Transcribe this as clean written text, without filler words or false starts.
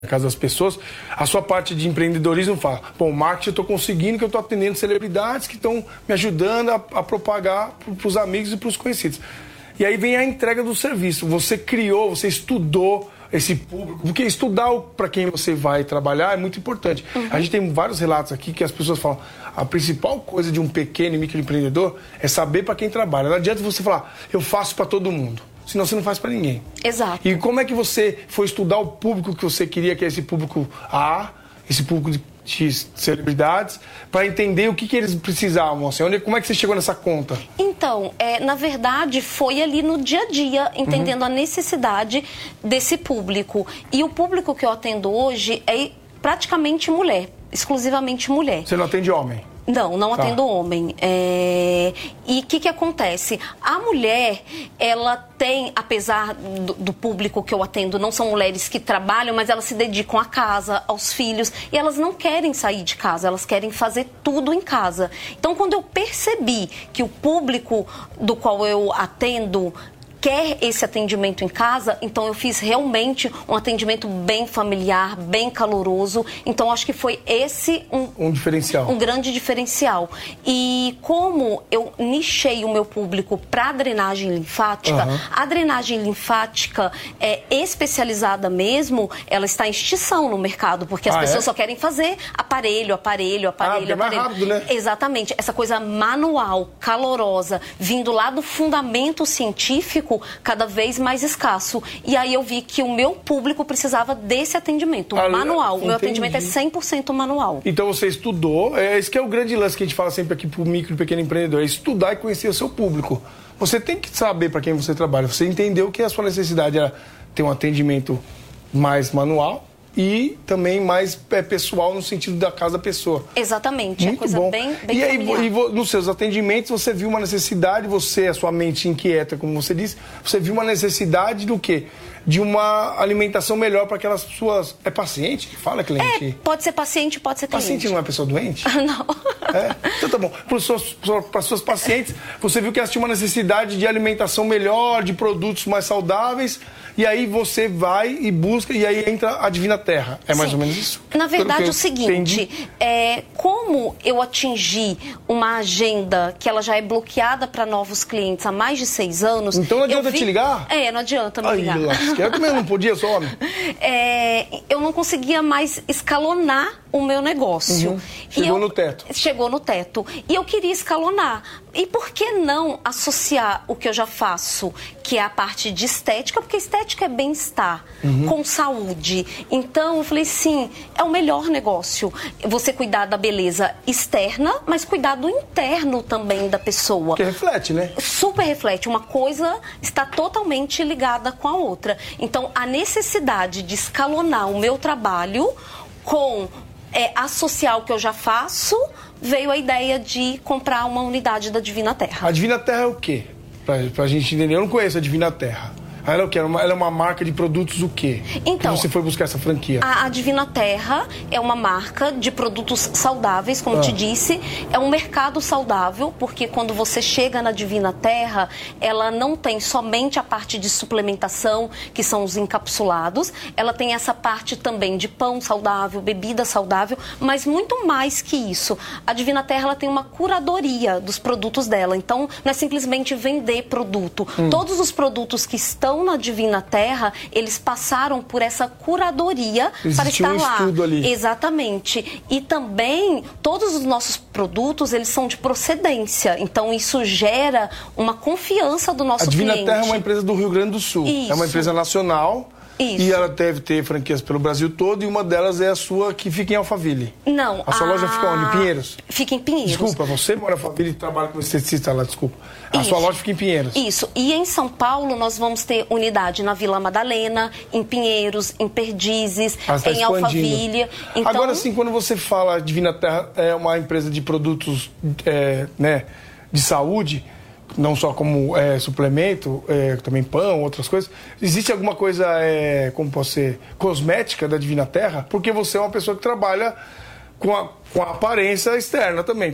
na casa das pessoas, a sua parte de empreendedorismo fala, bom, marketing eu estou conseguindo, que eu estou atendendo celebridades que estão me ajudando a propagar para os amigos e para os conhecidos. E aí vem a entrega do serviço. Você criou, você estudou esse público, porque estudar para quem você vai trabalhar é muito importante. A gente tem vários relatos aqui que as pessoas falam, a principal coisa de um pequeno e microempreendedor é saber para quem trabalha. Não adianta você falar, eu faço para todo mundo. Senão você não faz para ninguém. Exato. E como é que você foi estudar o público que você queria, que é esse público A, esse público de celebridades, para entender o que eles precisavam? Assim, como é que você chegou nessa conta? Então, na verdade, foi ali no dia a dia, entendendo a necessidade desse público. E o público que eu atendo hoje é praticamente mulher, exclusivamente mulher. Você não atende homem? Não atendo homem. E o que acontece? A mulher, ela tem, apesar do público que eu atendo, não são mulheres que trabalham, mas elas se dedicam à casa, aos filhos, e elas não querem sair de casa, elas querem fazer tudo em casa. Então, quando eu percebi que o público do qual eu atendo quer esse atendimento em casa, então eu fiz realmente um atendimento bem familiar, bem caloroso. Então acho que foi esse um diferencial, um grande diferencial. E como eu nichei o meu público para drenagem linfática, a drenagem linfática é especializada mesmo, ela está em extinção no mercado, porque as pessoas só querem fazer aparelho. É mais rápido, né? Exatamente, essa coisa manual, calorosa, vindo lá do fundamento científico, cada vez mais escasso. E aí eu vi que o meu público precisava desse atendimento manual. O meu atendimento é 100% manual. Então você estudou, esse que é o grande lance que a gente fala sempre aqui para o micro e pequeno empreendedor, é estudar e conhecer o seu público. Você tem que saber para quem você trabalha. Você entendeu que a sua necessidade era ter um atendimento mais manual e também mais pessoal no sentido da casa da pessoa. Exatamente, muito é coisa bom. bem E aí, familiar. nos seus atendimentos, você viu uma necessidade, a sua mente inquieta, como você disse, você viu uma necessidade do quê? De uma alimentação melhor para aquelas pessoas... É paciente que fala, cliente? Pode ser paciente, pode ser cliente. Paciente não é pessoa doente? Não. Então tá bom. Para suas pacientes, você viu que elas tinham uma necessidade de alimentação melhor, de produtos mais saudáveis, e aí você vai e busca, e aí entra a Divina Terra. É mais ou menos isso? Na verdade, o seguinte, como eu atingi uma agenda que ela já é bloqueada para novos clientes há mais de 6 anos... Então não adianta te ligar? Não adianta me ligar. Eu também não podia, só homem. Eu não conseguia mais escalonar o meu negócio. Chegou no teto. Chegou no teto. E eu queria escalonar. E por que não associar o que eu já faço, que é a parte de estética, porque estética é bem-estar, com saúde. Então, eu falei, sim, é o melhor negócio. Você cuidar da beleza externa, mas cuidar do interno também da pessoa. Que reflete, né? Super reflete. Uma coisa está totalmente ligada com a outra. Então, a necessidade de escalonar o meu trabalho com associar o que eu já faço, veio a ideia de comprar uma unidade da Divina Terra. A Divina Terra é o quê? Pra gente entender, eu não conheço a Divina Terra. Ela é o quê? Ela é uma marca de produtos o quê? Então, que você foi buscar essa franquia? A Divina Terra é uma marca de produtos saudáveis, como te disse. É um mercado saudável, porque quando você chega na Divina Terra, ela não tem somente a parte de suplementação, que são os encapsulados. Ela tem essa parte também de pão saudável, bebida saudável, mas muito mais que isso. A Divina Terra ela tem uma curadoria dos produtos dela. Então, não é simplesmente vender produto. Todos os produtos que estão na Divina Terra, eles passaram por essa curadoria para estar lá. Estudo ali. Exatamente. E também, todos os nossos produtos, eles são de procedência. Então, isso gera uma confiança do nosso cliente. A Divina Terra é uma empresa do Rio Grande do Sul. Isso. É uma empresa nacional. Isso. E ela deve ter franquias pelo Brasil todo, e uma delas é a sua, que fica em Alphaville. Não. A sua loja fica onde? Em Pinheiros? Fica em Pinheiros. Desculpa, você mora em Alphaville e trabalha com esteticista lá, desculpa. A sua loja fica em Pinheiros. Isso. E em São Paulo, nós vamos ter unidade na Vila Madalena, em Pinheiros, em Perdizes, em Alphaville. Então... Agora sim, quando você fala Divina Terra é uma empresa de produtos de saúde, não só como suplemento, também pão, outras coisas. Existe alguma coisa, como posso ser, cosmética da Divina Terra? Porque você é uma pessoa que trabalha com a aparência externa também.